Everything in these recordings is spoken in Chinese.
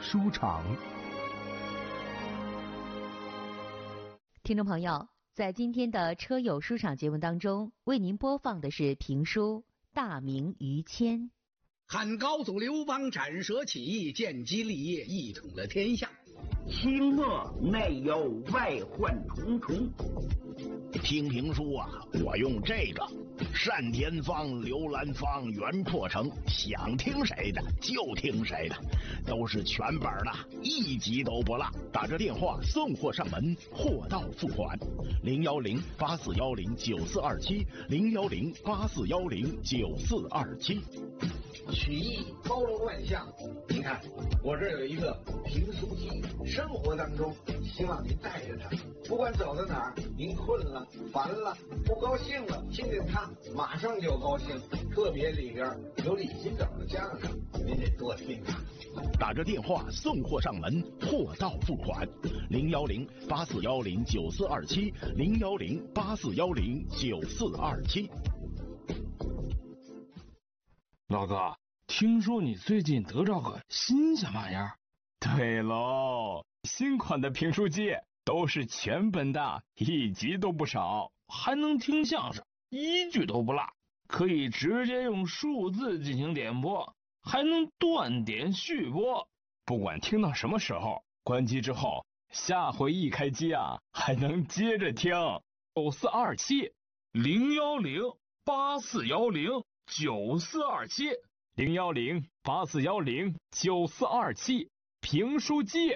书场。 听众朋友，在今天的车友书场节目当中，为您播放的是评书《大明于谦》。 汉高祖刘邦斩蛇起义，建基立业，一统了天下。 清末内忧外患重重。 听评书啊，我用这个单田芳、刘兰芳、袁阔成，想听谁的就听谁的，都是全本的，一集都不落。打着电话送货上门，货到付款。010-8410-9427，010-8410-9427。 曲艺包罗万象，你看我这有一个评书机，生活当中希望您带着它，不管走到哪儿，您困了、烦了、不高兴了，听见它马上就高兴。特别里边有李金斗的相声，您得多听它。 打着电话送货上门，货到付款。010-8410-9427，010-8410-9427。 老哥，听说你最近得着个新鲜玩意儿？ 对喽，新款的评书机都是全本的，一集都不少， 还能听相声，一句都不落，可以直接用数字进行点播，还能断点续播， 不管听到什么时候，关机之后，下回一开机啊，还能接着听。9427 010 8410 9427 010 8410 9427，评书机。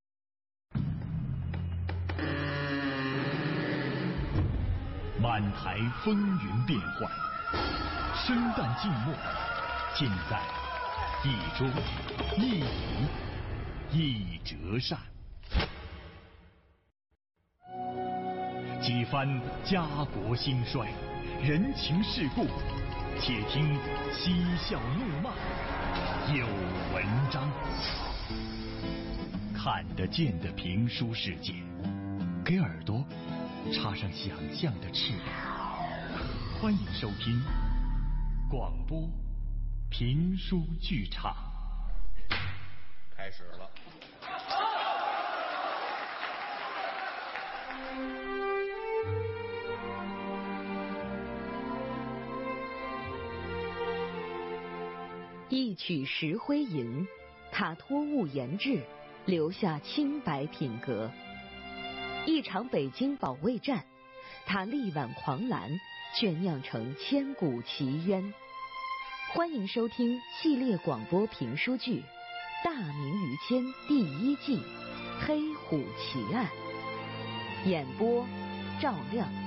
满台风云变幻，生旦净末，尽在一桌一饮一折扇。几番家国兴衰，人情世故，且听嬉笑怒骂，有文章。看得见的评书世界，给耳朵插上想象的翅膀。欢迎收听广播评书剧场。 开始了。 一曲石灰吟，他托物言志，留下清白品格；一场北京保卫战，他力挽狂澜，却酿成千古奇冤。欢迎收听系列广播评书剧《大明于谦》第1季《黑虎奇案》，演播赵亮。